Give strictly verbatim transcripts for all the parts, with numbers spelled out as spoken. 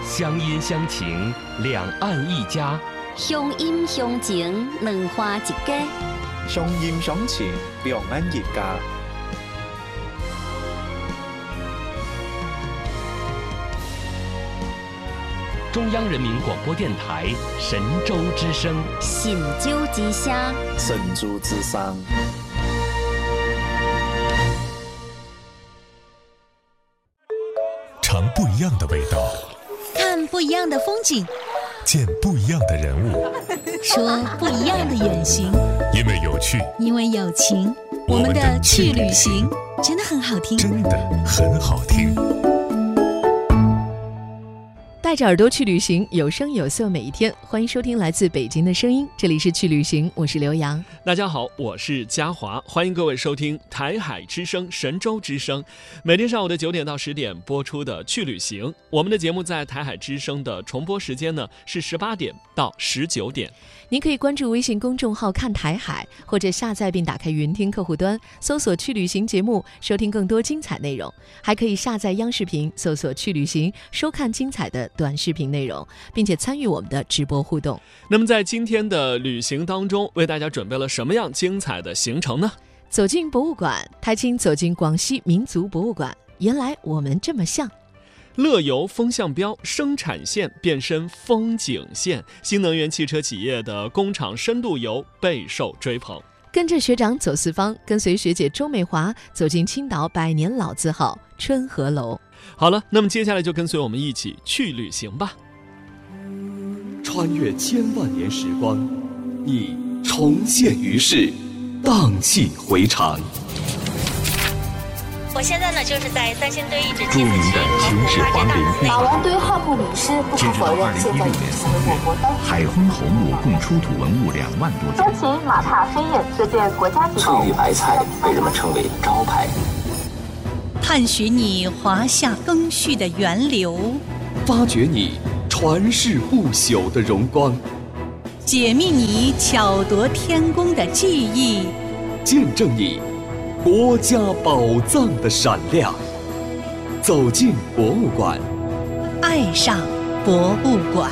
乡音乡情，两岸一家。 乡音乡情，两花一家。 乡音乡情，两岸一家。 中央人民广播电台神州之声， 神州之声， 神州之声。 尝不一样的味道， 看不一样的风景， 见不一样的人物， 说不一样的远行。 因为有趣， 因为有情，我们的去旅行真的很好听， 真的很好听。 带着耳朵去旅行，有声有色每一天。欢迎收听来自北京的声音，这里是去旅行，我是刘洋。 大家好，我是嘉华，欢迎各位收听台海之声、神州之声，每天上午的九点到十点播出的去旅行。我们的节目在台海之声的重播时间呢是十八点到十九点。 您可以关注微信公众号看台海，或者下载并打开云听客户端，搜索去旅行节目，收听更多精彩内容。还可以下载央视频，搜索去旅行，收看精彩的短视频内容，并且参与我们的直播互动。 那么在今天的旅行当中，为大家准备了什么样精彩的行程呢？ 走进博物馆，台青走进广西民族博物馆，原来我们这么像。 乐游风向标，生产线变身风景线，新能源汽车企业的工厂深度游备受追捧。 跟着学长走四方，跟随学姐周美华走进青岛百年老字号春和楼。 好了，那么接下来就跟随我们一起去旅行吧。 穿越千万年时光，你重现于世，荡气回肠。 我现在呢，就是在三星堆遗址著名的秦始皇陵墓。 马王堆汉墓名师不可否认，现在已经成为我国当海昏侯墓共出土文物两万多件。 周琦马踏飞燕这件国家级翠玉白菜被人们称为招牌。 探寻你华夏更续的源流， 发掘你传世不朽的荣光， 解密你巧夺天工的技艺， 见证你国家宝藏的闪亮。走进博物馆， 爱上博物馆。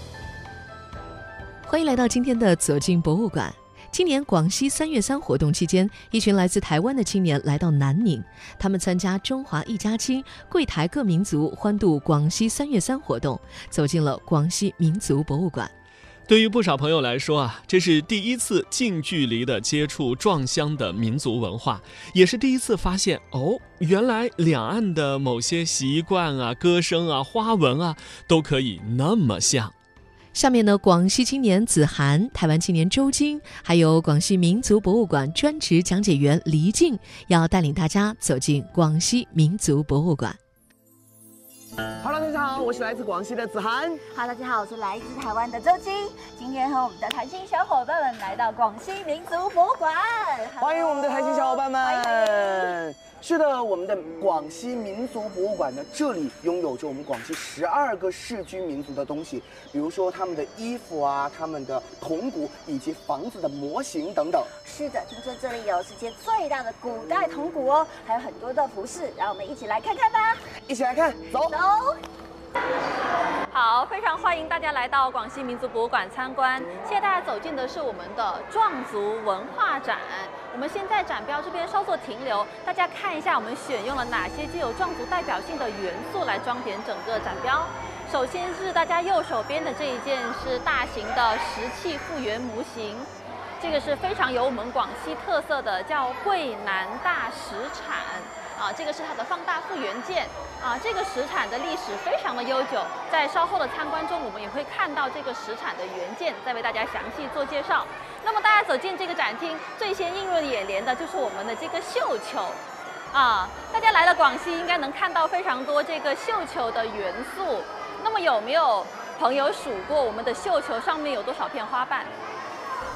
欢迎来到今天的走进博物馆。今年广西三月三活动期间，一群来自台湾的青年来到南宁，他们参加中华一家亲、贵台各民族欢度广西三月三活动，走进了广西民族博物馆。 对于不少朋友来说啊，这是第一次近距离的接触壮乡的民族文化，也是第一次发现哦，原来两岸的某些习惯啊、歌声啊、花纹啊，都可以那么像。 下面呢，广西青年子涵、台湾青年周金，还有广西民族博物馆专职讲解员黎静，要带领大家走进广西民族博物馆。 Hello， 大家好，我是来自广西的子涵。 Hello， 大家好，我是来自台湾的周金。今天和我们的台青小伙伴们来到广西民族博物馆， 欢迎我们的台青小伙伴们。是的，我们的广西民族博物馆呢，这里拥有着我们广西十二个世居民族的东西，比如说他们的衣服啊，他们的铜鼓以及房子的模型等等。 是的，听说这里有世界最大的古代铜鼓哦，还有很多的服饰，让我们一起来看看吧。 一起来看，走走。 好，非常欢迎大家来到广西民族博物馆参观。现在大家走进的是我们的壮族文化展。我们先在展标这边稍作停留，大家看一下我们选用了哪些具有壮族代表性的元素来装点整个展标。首先是大家右手边的这一件是大型的石器复原模型，这个是非常有我们广西特色的，叫桂南大石铲。啊，这个是它的放大复原件啊，这个石铲的历史非常的悠久，在稍后的参观中，我们也会看到这个石铲的原件，再为大家详细做介绍。那么大家走进这个展厅，最先映入眼帘的就是我们的这个绣球啊，大家来了广西，应该能看到非常多这个绣球的元素。那么有没有朋友数过我们的绣球上面有多少片花瓣？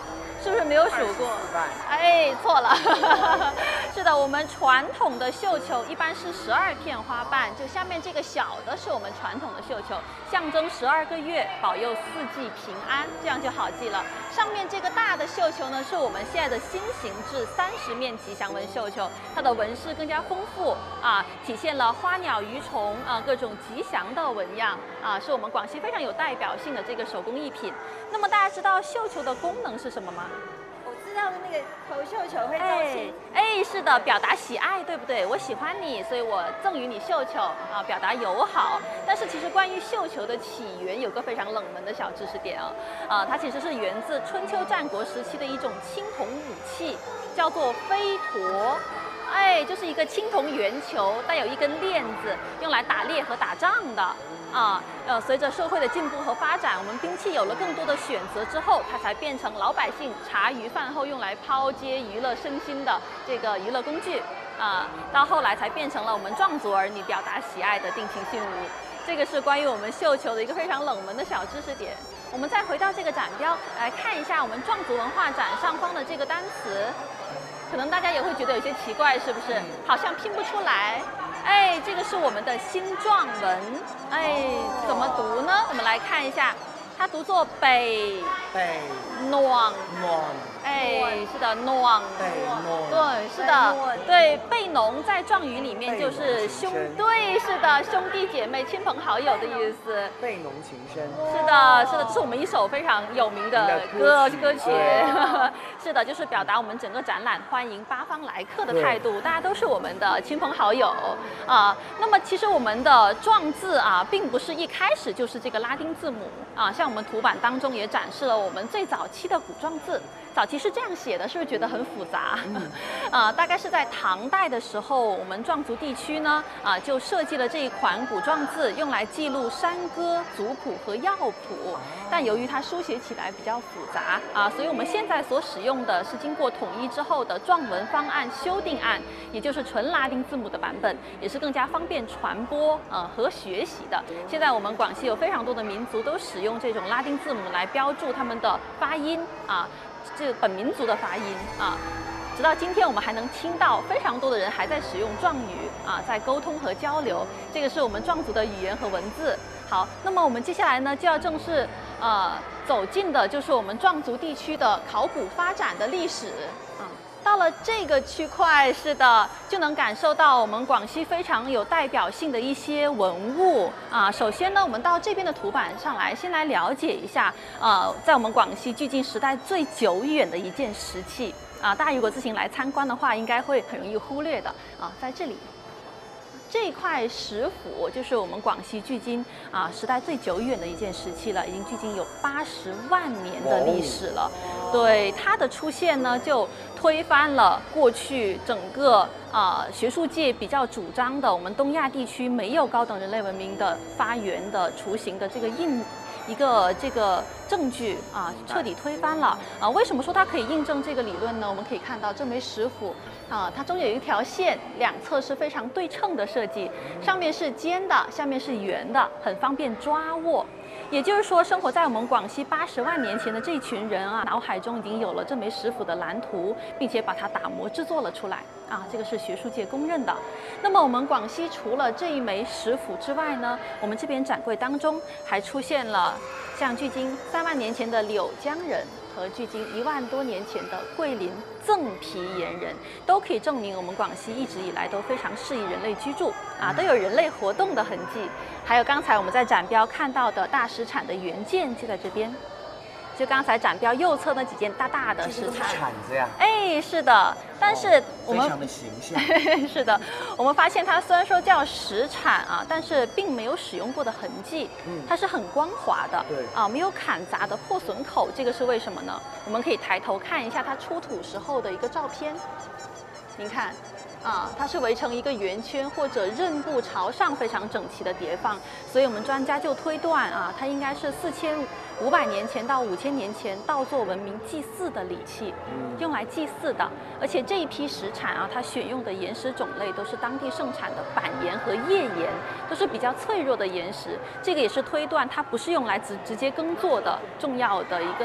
是不是没有数过？哎，错了。是的，我们传统的绣球一般是十二片花瓣，就下面这个小的是我们传统的绣球，象征十二个月，保佑四季平安，这样就好记了。上面这个大的绣球呢，是我们现在的新型制三十面吉祥纹绣球，它的纹饰更加丰富啊，体现了花鸟鱼虫啊各种吉祥的纹样啊，是我们广西非常有代表性的这个手工艺品。那么大家知道绣球的功能是什么吗？ 我知道的那个投绣球会招亲， 哎，是的，表达喜爱，对不对？我喜欢你，所以我赠予你绣球啊，表达友好。但是其实关于绣球的起源，有个非常冷门的小知识点啊，啊，它其实是源自春秋战国时期的一种青铜武器，叫做飞驼。哎，就是一个青铜圆球，带有一根链子，用来打猎和打仗的。啊，呃，随着社会的进步和发展，我们兵器有了更多的选择之后，它才变成老百姓茶余饭后用来抛接娱乐身心的这个娱乐工具。啊，到后来才变成了我们壮族儿女表达喜爱的定情信物。这个是关于我们绣球的一个非常冷门的小知识点。我们再回到这个展标来看一下我们壮族文化展上方的这个单词。可能大家也会觉得有些奇怪，是不是？好像拼不出来。哎，这个是我们的新壮文。哎，怎么读呢？我们来看一下，它读作北北暖暖。 哎，是的，暖。 北暖。 对，是的，对，贝农在壮语里面就是兄，对，是的，兄弟姐妹、亲朋好友的意思。 贝农情深。 是的，是的，这是我们一首非常有名的歌歌曲。是的，就是表达我们整个展览欢迎八方来客的态度，大家都是我们的亲朋好友啊。那么其实我们的壮字啊，并不是一开始就是这个拉丁字母啊，像我们图版当中也展示了我们最早期的古壮字。早期是这样写的，是不是觉得很复杂？嗯、啊，大概是在唐代的时候，我们壮族地区呢，啊，就设计了这一款古壮字，用来记录山歌、族谱和药谱。但由于它书写起来比较复杂啊，所以我们现在所使用的是经过统一之后的壮文方案修订案，也就是纯拉丁字母的版本，也是更加方便传播呃和学习的。现在我们广西有非常多的民族都使用这种拉丁字母来标注他们的发音啊。这本民族的发音啊，直到今天我们还能听到非常多的人还在使用壮语啊，在沟通和交流。这个是我们壮族的语言和文字。好，那么我们接下来呢就要正式呃走进的就是我们壮族地区的考古发展的历史啊。到了这个区块，是的，就能感受到我们广西非常有代表性的一些文物啊。首先呢，我们到这边的图板上来，先来了解一下，呃，在我们广西距今时代最久远的一件石器啊。大家如果自行来参观的话，应该会很容易忽略的啊，在这里。这块石斧就是我们广西距今啊时代最久远的一件石器了，已经距今有八十万年的历史了。对它的出现呢，就推翻了过去整个啊、呃、学术界比较主张的我们东亚地区没有高等人类文明的发源的雏形的这个印。一个这个证据啊，彻底推翻了啊！为什么说它可以印证这个理论呢？我们可以看到这枚石斧啊，它中有一条线，两侧是非常对称的设计，上面是尖的，下面是圆的，很方便抓握。也就是说，生活在我们广西八十万年前的这群人啊，脑海中已经有了这枚石斧的蓝图，并且把它打磨制作了出来啊，这个是学术界公认的。那么我们广西除了这一枚石斧之外呢，我们这边展柜当中还出现了像距今三万年前的柳江人和距今一万多年前的桂林赠皮岩人，都可以证明我们广西一直以来都非常适宜人类居住啊，都有人类活动的痕迹。还有刚才我们在展标看到的大石铲的原件就在这边，就刚才展标右侧那几件大大的石铲。 铲子呀？ 哎，是的，但是我们、 哦、非常的形象。 是的，我们发现它虽然说叫石铲啊，但是并没有使用过的痕迹，嗯，它是很光滑的， 对啊，没有砍砸的破损口。这个是为什么呢？我们可以抬头看一下它出土时候的一个照片，您看。啊，它是围成一个圆圈或者刃部朝上非常整齐的叠放，所以我们专家就推断啊，它应该是四千五百年前到五千年前稻作文明祭祀的礼器，用来祭祀的。而且这一批石铲啊，它选用的岩石种类都是当地盛产的板岩和页岩，都是比较脆弱的岩石。这个也是推断它不是用来直直接耕作的重要的一个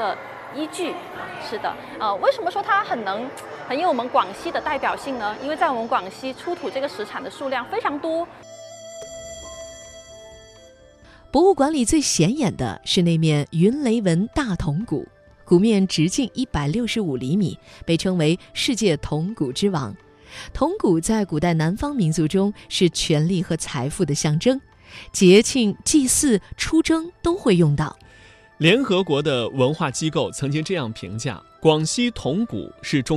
依据。是的，呃，为什么说它很能很有我们广西的代表性呢？因为在我们广西出土这个石产的数量非常多。 博物馆里最显眼的是那面云雷纹大铜鼓，鼓面直径一百六十五厘米，被称为世界铜鼓之王。铜鼓在古代南方民族中是权力和财富的象征，节庆、祭祀、出征都会用到。 联合国的文化机构曾经这样评价：广西铜鼓是中